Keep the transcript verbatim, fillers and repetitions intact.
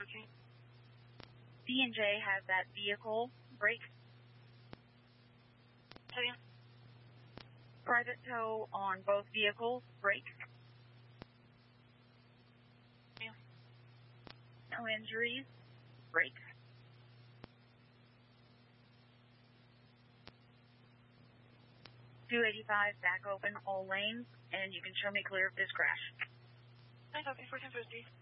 fourteen. B and J has that vehicle brake. ten. Private tow on both vehicles, brake. Yeah. No injuries, brake. two eighty-five, back open all lanes, and you can show me clear of this crash. nine copy, fourteen fifty.